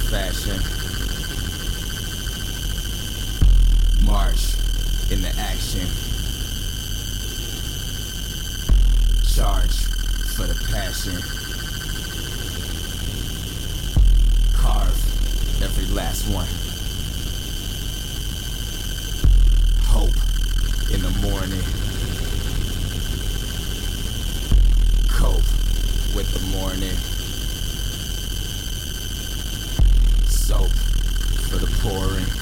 fashion. March into action. Charge for the passion. Carve every last one. Hope in the morning. Cope with the morning. Soap for the pouring.